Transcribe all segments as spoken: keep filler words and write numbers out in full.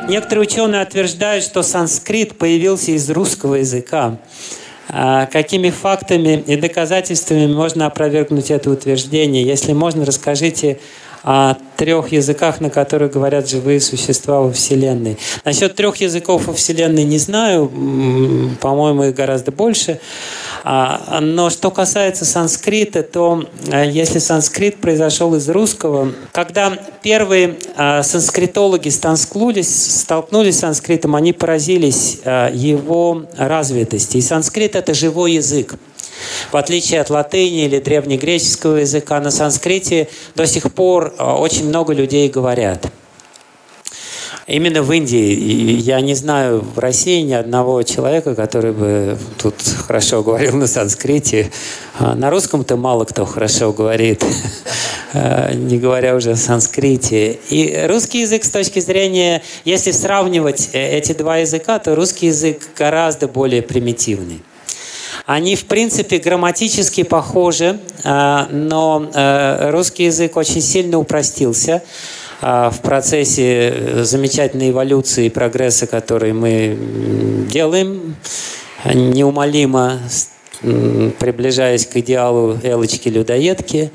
Некоторые ученые утверждают, что санскрит появился из русского языка. Какими фактами и доказательствами можно опровергнуть это утверждение? Если можно, расскажите о трех языках, на которых говорят живые существа во Вселенной. Насчет трех языков во Вселенной не знаю, по-моему, их гораздо больше. Но что касается санскрита, то если санскрит произошел из русского, когда первые санскритологи столкнулись, столкнулись с санскритом, они поразились его развитости. И санскрит – это живой язык. В отличие от латыни или древнегреческого языка, на санскрите до сих пор очень много людей говорят. Именно в Индии. Я не знаю в России ни одного человека, который бы тут хорошо говорил на санскрите. На русском-то мало кто хорошо говорит, не говоря уже о санскрите. И русский язык с точки зрения, если сравнивать эти два языка, то русский язык гораздо более примитивный. Они, в принципе, грамматически похожи, но русский язык очень сильно упростился в процессе замечательной эволюции и прогресса, который мы делаем, неумолимо приближаясь к идеалу Элочки-людоедки.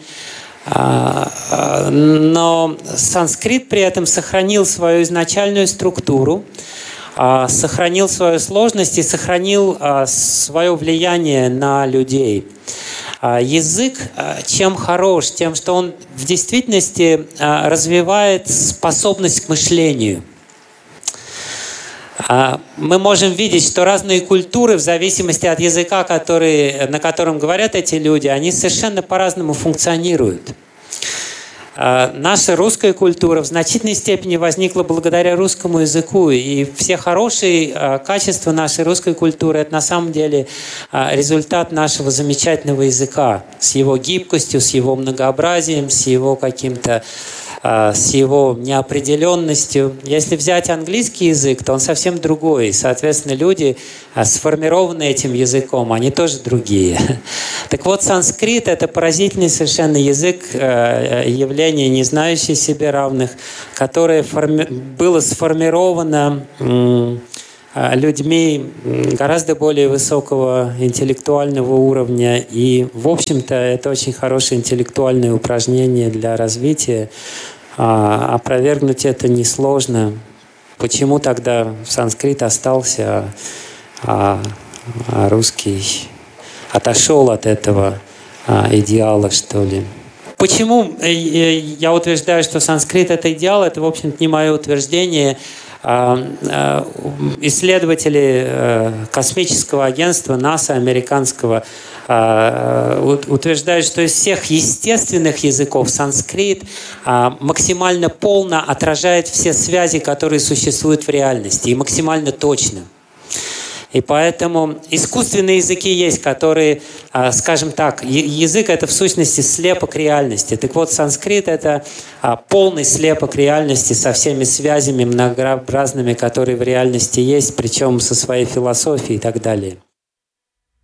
Но санскрит при этом сохранил свою изначальную структуру, сохранил свою сложность и сохранил свое влияние на людей. Язык чем хорош? Тем, что он в действительности развивает способность к мышлению. Мы можем видеть, что разные культуры, в зависимости от языка, который, на котором говорят эти люди, они совершенно по-разному функционируют. Наша русская культура в значительной степени возникла благодаря русскому языку. И все хорошие качества нашей русской культуры – это на самом деле результат нашего замечательного языка. С его гибкостью, с его многообразием, с его каким-то с его неопределенностью. Если взять английский язык, то он совсем другой. Соответственно, люди, сформированные этим языком, они тоже другие. Так вот, санскрит – это поразительный совершенно язык, явление, не знающее себе равных, которое форми... было сформировано людьми гораздо более высокого интеллектуального уровня. И, в общем-то, это очень хорошее интеллектуальное упражнение для развития. А, опровергнуть это несложно. Почему тогда санскрит остался, а, а русский отошел от этого а, идеала, что ли? Почему я утверждаю, что санскрит – это идеал? Это, в общем-то, не мое утверждение. Исследователи космического агентства НАСА американского утверждают, что из всех естественных языков санскрит максимально полно отражает все связи, которые существуют в реальности, и максимально точно. И поэтому искусственные языки есть, которые, скажем так, язык – это в сущности слепок реальности. Так вот, санскрит – это полный слепок реальности со всеми связями многообразными, которые в реальности есть, причем со своей философией и так далее.